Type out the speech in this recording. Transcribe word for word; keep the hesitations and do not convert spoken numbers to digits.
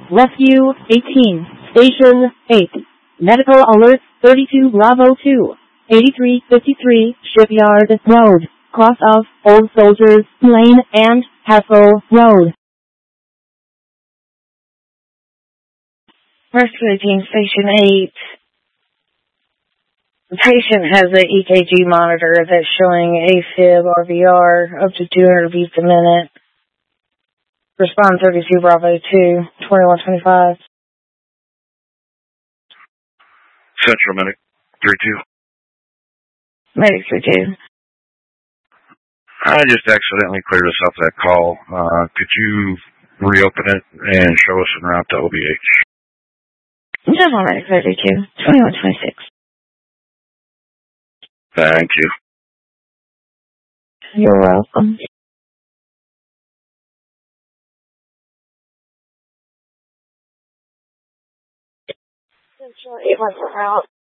Rescue eighteen, Station eight, Medical Alert thirty-two Bravo two, eighty-three fifty-three Shipyard Road, cross of Old Soldiers Lane and Hassel Road. Rescue eighteen, Station eight. The patient has an E K G monitor that's showing AFib R V R up to two hundred beats a minute. Respond thirty-two Bravo two, twenty-one twenty-five. Central Medic three two. Medic three two. I just accidentally cleared us off that call. Uh, could you reopen it and show us en route to O B H? General Medic thirty-two, twenty-one twenty-six. Thank you. You're welcome. Central eight one four out.